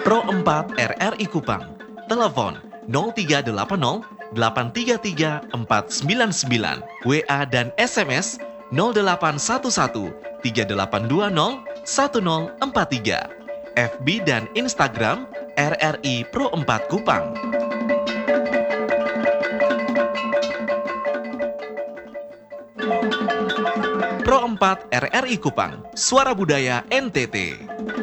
Pro 4 RRI Kupang. Telepon 0380 833 499. WA dan SMS 0811 3820 1043. FB dan Instagram RRI Pro 4 Kupang. Pro 4 RRI Kupang, Suara Budaya NTT.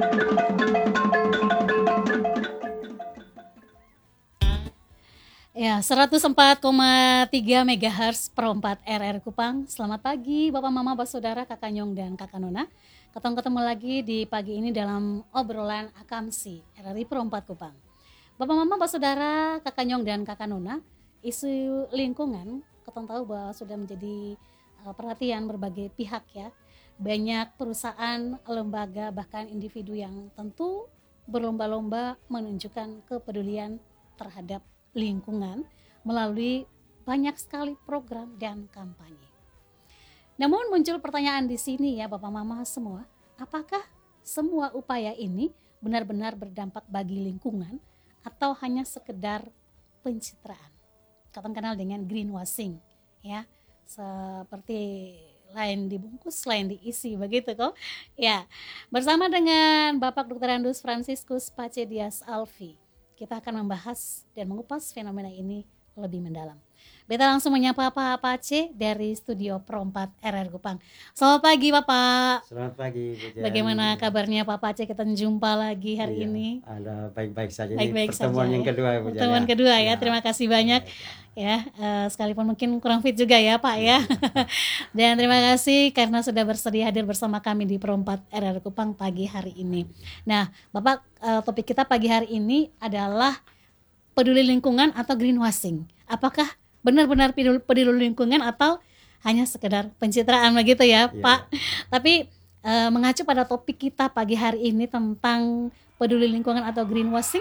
Ya, 104,3 MHz Pro 4 RRI Kupang. Selamat pagi Bapak Mama, Bapak Saudara, Kakak Nyong dan Kakak Nona. Ketemu lagi di pagi ini dalam obrolan Akamsi RRI Pro 4 Kupang. Bapak Mama, Bapak Saudara, Kakak Nyong dan Kakak Nona, isu lingkungan kita tahu bahwa sudah menjadi perhatian berbagai pihak ya. Banyak perusahaan, lembaga, bahkan individu yang tentu berlomba-lomba menunjukkan kepedulian terhadap lingkungan melalui banyak sekali program dan kampanye. Namun muncul pertanyaan di sini ya Bapak Mama semua, apakah semua upaya ini benar-benar berdampak bagi lingkungan atau hanya sekedar pencitraan? Kita kenal dengan greenwashing ya, seperti lain dibungkus, lain diisi begitu kok. Ya, bersama dengan Bapak Dr. Andus Franciscus Pace Dias Alfi, kita akan membahas dan mengupas fenomena ini lebih mendalam. Kita langsung menyapa Pak Pace dari studio Pro 4 RRI Kupang. Selamat pagi Bapak. Selamat pagi Bu Jen. Bagaimana kabarnya Pak Pace? Kita jumpa lagi hari ini. Ada baik-baik saja. Baik-baik ini pertemuan saja, yang ya. kedua Bu Jen. Pertemuan kedua ya. Terima kasih banyak. Ya, sekalipun mungkin kurang fit juga ya Pak ya. Dan terima kasih karena sudah bersedia hadir bersama kami di Pro 4 RRI Kupang pagi hari ini. Nah, Bapak, topik kita pagi hari ini adalah peduli lingkungan atau greenwashing. Apakah benar-benar peduli lingkungan atau hanya sekedar pencitraan begitu ya Pak? Tapi mengacu pada topik kita pagi hari ini tentang peduli lingkungan atau greenwashing.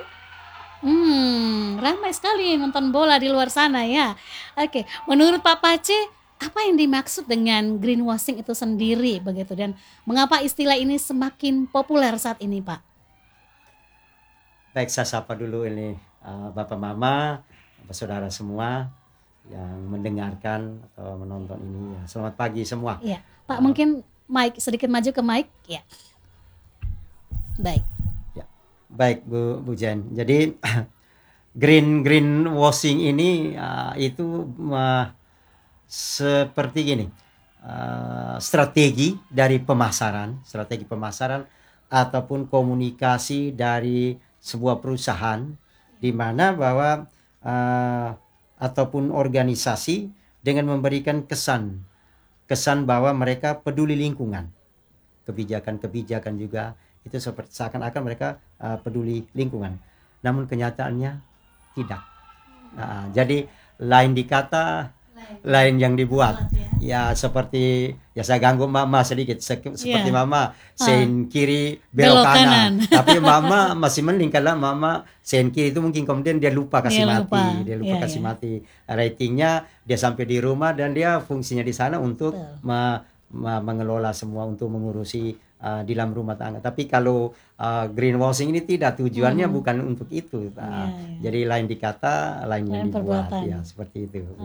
Ramai sekali nonton bola di luar sana ya. Oke, menurut Pak Pace, apa yang dimaksud dengan greenwashing itu sendiri begitu, dan mengapa istilah ini semakin populer saat ini Pak? Baik, saya sapa dulu ini Bapak Mama, Bapak Saudara semua yang mendengarkan atau menonton ini ya. Selamat pagi semua. Iya, Pak, mungkin mic sedikit maju ke mic ya. Baik. Ya. Baik Bu Jen. Jadi greenwashing ini itu seperti gini. Strategi pemasaran ataupun komunikasi dari sebuah perusahaan di mana bahwa ataupun organisasi dengan memberikan kesan bahwa mereka peduli lingkungan, kebijakan juga itu seperti seakan-akan mereka peduli lingkungan, namun kenyataannya tidak. Jadi lain dikata, lain yang dibuat. Ya seperti ya saya ganggu Mama sedikit seperti Mama sen kiri belok kanan. Tapi Mama masih mending karena Mama sen kiri itu mungkin kemudian dia lupa kasih mati. Ratingnya dia sampai di rumah dan dia fungsinya di sana untuk mengelola semua, untuk mengurusi di dalam rumah tangga. Tapi kalau greenwashing ini tidak, tujuannya bukan untuk itu. Jadi lain dikata, lain yang dibuat. Ya seperti itu.